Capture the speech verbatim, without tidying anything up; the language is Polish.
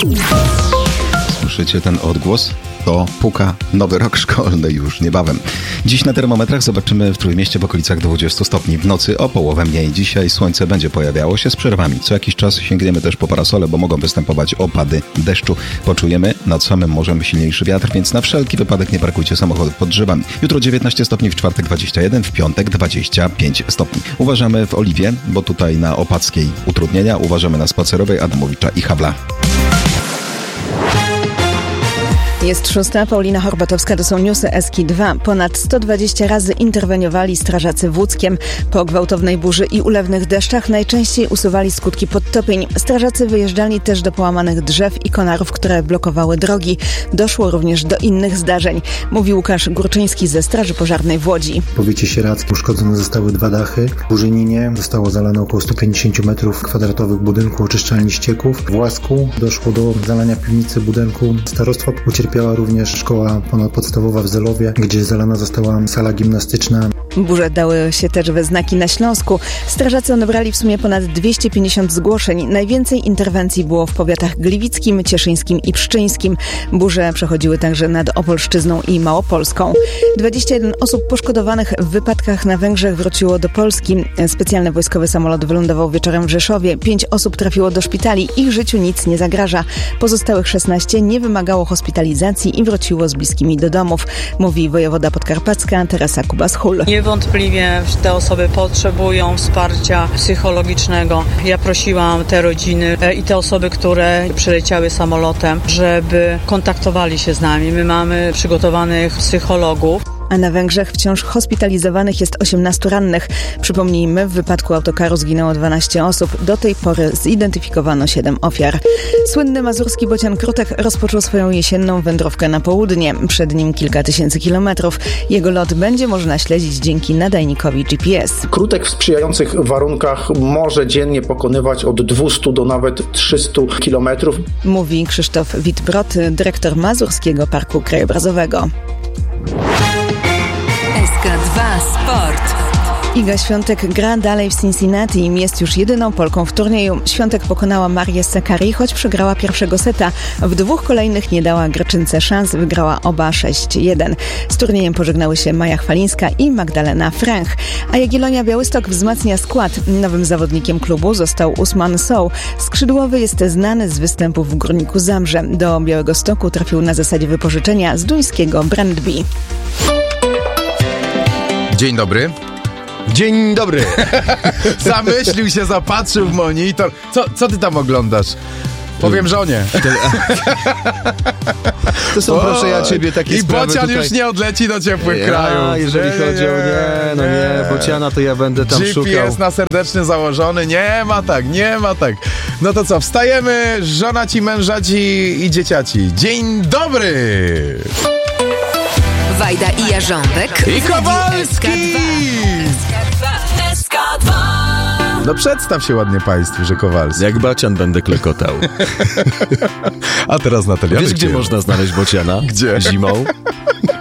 Słyszycie ten odgłos? To puka nowy rok szkolny już niebawem. Dziś na termometrach zobaczymy w Trójmieście w okolicach dwudziestu stopni. W nocy o połowę mniej. Dzisiaj słońce będzie pojawiało się z przerwami. Co jakiś czas sięgniemy też po parasole, bo mogą występować opady deszczu. Poczujemy nad samym morzem silniejszy wiatr, więc na wszelki wypadek nie parkujcie samochodów pod drzewami. Jutro dziewiętnaście stopni, w czwartek dwadzieścia jeden, w piątek dwadzieścia pięć stopni. Uważamy w Oliwie, bo tutaj na Opackiej utrudnienia. Uważamy na Spacerowej, Adamowicza i Habla. Jest szósta, Paulina Horbatowska, to są newsy Eski dwa. Ponad sto dwadzieścia razy interweniowali strażacy w Łódzkiem. Po gwałtownej burzy i ulewnych deszczach najczęściej usuwali skutki podtopień. Strażacy wyjeżdżali też do połamanych drzew i konarów, które blokowały drogi. Doszło również do innych zdarzeń, mówi Łukasz Górczyński ze Straży Pożarnej w Łodzi. W powiecie sieradzkim uszkodzone zostały dwa dachy. W Burzyninie zostało zalane około sto pięćdziesiąt metrów kwadratowych budynku oczyszczalni ścieków. W Łasku doszło do zalania piwnicy budynku starostwa. Ucierpiała również szkoła ponadpodstawowa w Zelowie, gdzie zalana została sala gimnastyczna. Burze dały się też we znaki na Śląsku. Strażacy odebrali w sumie ponad dwieście pięćdziesiąt zgłoszeń. Najwięcej interwencji było w powiatach gliwickim, cieszyńskim i pszczyńskim. Burze przechodziły także nad Opolszczyzną i Małopolską. dwadzieścia jeden osób poszkodowanych w wypadkach na Węgrzech wróciło do Polski. Specjalny wojskowy samolot wylądował wieczorem w Rzeszowie. Pięć osób trafiło do szpitali. Ich życiu nic nie zagraża. Pozostałych szesnaście nie wymagało hospitalizacji i wróciło z bliskimi do domów, mówi wojewoda podkarpacka Teresa Kubas-Hul. Niewątpliwie te osoby potrzebują wsparcia psychologicznego. Ja prosiłam te rodziny i te osoby, które przyleciały samolotem, żeby kontaktowali się z nami. My mamy przygotowanych psychologów. A na Węgrzech wciąż hospitalizowanych jest osiemnastu rannych. Przypomnijmy, w wypadku autokaru zginęło dwanaście osób. Do tej pory zidentyfikowano siedem ofiar. Słynny mazurski bocian Krutek rozpoczął swoją jesienną wędrówkę na południe. Przed nim kilka tysięcy kilometrów. Jego lot będzie można śledzić dzięki nadajnikowi G P S. Krutek w sprzyjających warunkach może dziennie pokonywać od dwieście do nawet trzysta kilometrów. Mówi Krzysztof Witbrod, dyrektor Mazurskiego Parku Krajobrazowego. S K dwa Sport. Iga Świątek gra dalej w Cincinnati. Jest już jedyną Polką w turnieju. Świątek pokonała Marię Sakkari, choć przegrała pierwszego seta. W dwóch kolejnych nie dała Greczynce szans, wygrała oba sześć jeden. Z turniejem pożegnały się Maja Chwalińska i Magdalena Franch. A Jagiellonia Białystok wzmacnia skład. Nowym zawodnikiem klubu został Usman Sow. Skrzydłowy jest znany z występów w Górniku Zabrze. Do Białegostoku trafił na zasadzie wypożyczenia z duńskiego Brandby. Dzień dobry. Dzień dobry. Zamyślił się, zapatrzył w monitor. Co, co ty tam oglądasz? Powiem żonie. To są, o, proszę ja ciebie, takie i sprawy. I bocian tutaj już nie odleci do ciepłych ja, krajów. Jeżeli nie, chodzi o nie, no nie, nie, bociana to ja będę tam G P S szukał. G P S na serdecznie założony. Nie ma tak, nie ma tak. No to co, wstajemy, żona ci, mężaci i dzieciaci. Dzień dobry! Wajda i Jarząbek. I Kowalski! S K dwa. No przedstaw się ładnie państwu, że Kowalski. Jak bocian będę klekotał. A teraz Natalia. Wiesz, gdzie można znaleźć bociana? Gdzie? Zimą?